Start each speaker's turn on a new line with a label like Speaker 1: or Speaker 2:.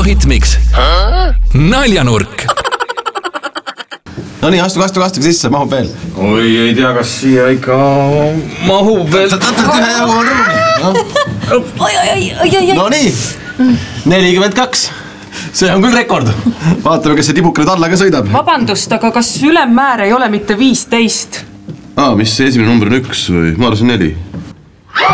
Speaker 1: Hittmix. Naljanurk.
Speaker 2: No nii, astuge sisse, mahub veel.
Speaker 3: Oi, ei tea, kas siia ikka mahub veel.
Speaker 2: Ühe jagu on ruumi. No nii, 42. See on küll rekord. Vaatame, kas see tibuk nüüd alla ka sõidab.
Speaker 4: Vabandust, aga kas ülemmäär ei ole mitte 15?
Speaker 2: Mis see esimene number on 1 või? Ma arvasin 4.